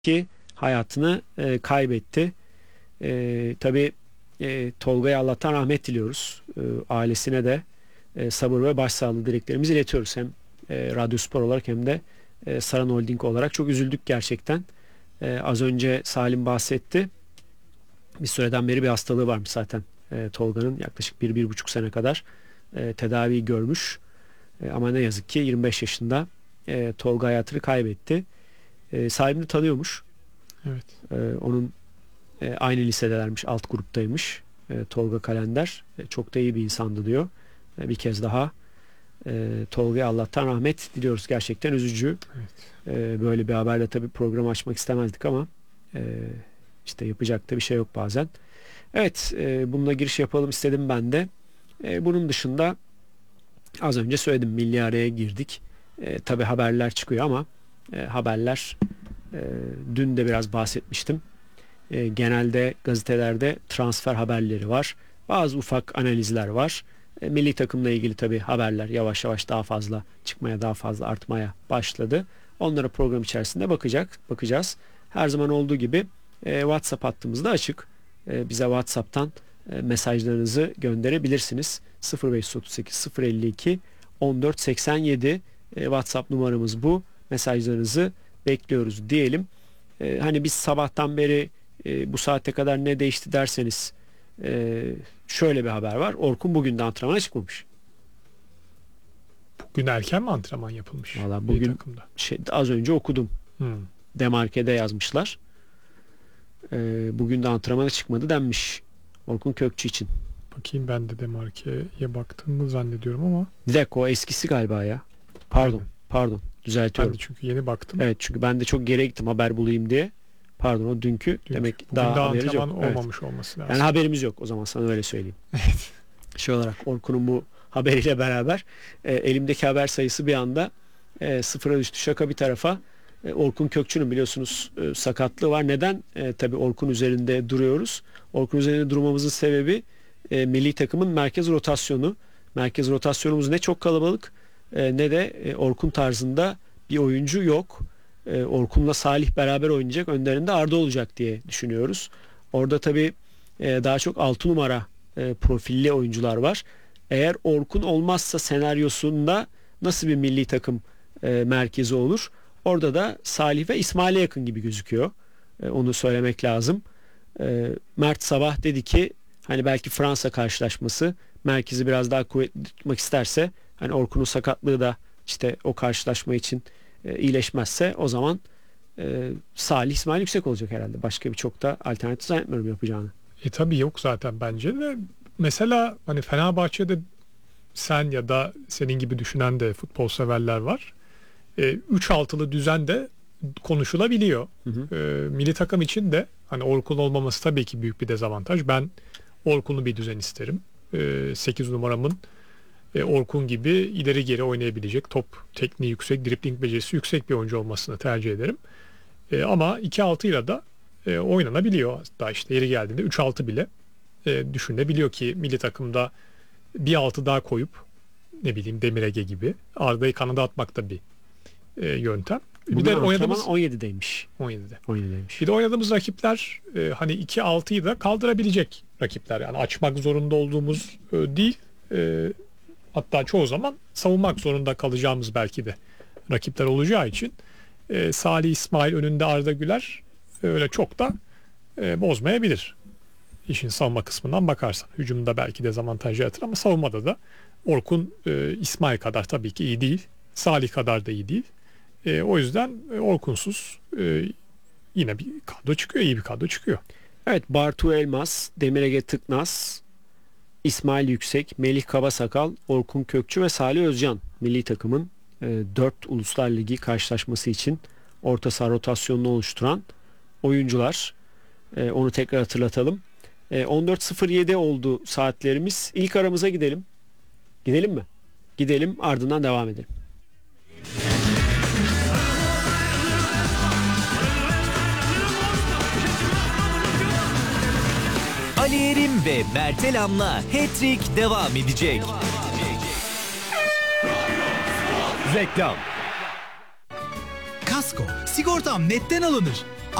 ki hayatını kaybetti. Tabii Tolga'ya Allah'tan rahmet diliyoruz. Ailesine de sabır ve başsağlığı dileklerimizi iletiyoruz. Hem Radyospor olarak hem de Saran Holding olarak çok üzüldük gerçekten. Az önce Salim bahsetti. Bir süreden beri bir hastalığı varmış zaten Tolga'nın. Yaklaşık 1-1,5 sene kadar tedavi görmüş. Ama ne yazık ki 25 yaşında Tolga hayatını kaybetti. Salim'i tanıyormuş. Evet. Onun aynı lisedelermiş, alt gruptaymış. Tolga Kalender. Çok da iyi bir insandı diyor. Bir kez daha Tolga'ya Allah'tan rahmet diliyoruz. Gerçekten üzücü. Evet. Böyle bir haberle tabii programı açmak istemezdik ama işte yapacak da bir şey yok bazen. Evet, bununla giriş yapalım istedim ben de. Bunun dışında az önce söyledim, milli araya girdik. Tabii haberler çıkıyor ama haberler dün de biraz bahsetmiştim. Genelde gazetelerde transfer haberleri var. Bazı ufak analizler var. Milli takımla ilgili tabii haberler yavaş yavaş daha fazla çıkmaya, daha fazla artmaya başladı. Onlara program içerisinde bakacağız. Her zaman olduğu gibi WhatsApp hattımız da açık. Bize WhatsApp'tan mesajlarınızı gönderebilirsiniz. 0538 052 1487 WhatsApp numaramız bu. Mesajlarınızı bekliyoruz diyelim. Hani biz sabahtan beri bu saate kadar ne değişti derseniz şöyle bir haber var. Orkun bugün de antrenmana çıkmamış. Bugün erken mi antrenman yapılmış? Valla bugün az önce okudum. Demarke'de yazmışlar. Bugün de antrenmana çıkmadı denmiş Orkun Kökçü için. Bakayım, ben de Demarke'ye baktığımı zannediyorum ama. Bir dakika, o eskisi galiba ya. Pardon. Düzeltiyorum. Ben de çünkü yeni baktım. Evet, çünkü ben de çok geriye gittim haber bulayım diye. Pardon, o dünkü. Demek bugün daha haberimiz yok. Olmamış olması lazım. Yani haberimiz yok o zaman, sana öyle söyleyeyim. Evet. Şey olarak Orkun'un bu haberiyle beraber elimdeki haber sayısı bir anda sıfıra düştü. Şaka bir tarafa. Orkun Kökçü'nün biliyorsunuz sakatlığı var. Neden? Tabii Orkun üzerinde duruyoruz. Orkun üzerinde durmamızın sebebi milli takımın merkez rotasyonu. Merkez rotasyonumuz ne çok kalabalık ne de Orkun tarzında bir oyuncu yok. Orkun'la Salih beraber oynayacak. Önlerinde Arda olacak diye düşünüyoruz. Orada tabii daha çok 6 numara profilli oyuncular var. Eğer Orkun olmazsa senaryosunda nasıl bir milli takım merkezi olur? Orada da Salih ve İsmail'e yakın gibi gözüküyor. Onu söylemek lazım. Mert sabah dedi ki hani belki Fransa karşılaşması merkezi biraz daha kuvvetli tutmak isterse, hani Orkun'un sakatlığı da işte o karşılaşma için iyileşmezse o zaman Salih İsmail yüksek olacak herhalde. Başka bir çok da alternatif zannetmiyorum yapacağını. Tabii yok zaten bence de. Mesela hani Fenerbahçe'de sen ya da senin gibi düşünen de futbol severler var. 3-6'lı düzen de konuşulabiliyor. Milli takım için de hani Orkun olmaması tabii ki büyük bir dezavantaj. Ben Orkun'lu bir düzen isterim. 8 numaramın Orkun gibi ileri geri oynayabilecek, top tekniği yüksek, dribling becerisi yüksek bir oyuncu olmasını tercih ederim. Ama 2-6 ile de oynanabiliyor. Hatta işte yeri geldiğinde 3-6 bile düşünülebiliyor ki milli takımda bir 6 daha koyup ne bileyim Demir Ege gibi Arda'yı kanada atmak da bir yöntem. Bugün bir de oynadığımız 17'deymiş. 17'deymiş. Bir de oynadığımız rakipler hani 2-6'yı da kaldırabilecek rakipler. Yani açmak zorunda olduğumuz değil. Hatta çoğu zaman savunmak zorunda kalacağımız belki de rakipler olacağı için Salih İsmail önünde Arda Güler öyle çok da bozmayabilir. İşin savunma kısmından bakarsan. Hücumda belki dezavantaj yaratır ama savunmada da Orkun İsmail kadar tabii ki iyi değil. Salih kadar da iyi değil. O yüzden Orkunsuz yine bir kadro çıkıyor. İyi bir kadro çıkıyor. Evet, Bartu Elmas, Demir Ege Tıknaz, İsmail Yüksek, Melih Kabasakal, Orkun Kökçü ve Salih Özcan milli takımın 4 Uluslar Ligi karşılaşması için orta saha rotasyonunu oluşturan oyuncular. Onu tekrar hatırlatalım. 14.07 oldu saatlerimiz. İlk aramıza gidelim. Gidelim mi? Gidelim, ardından devam edelim. Ali Erim ve Mert Elam'la Hat-Trick devam edecek. Reklam. Kasko, sigortam netten alınır.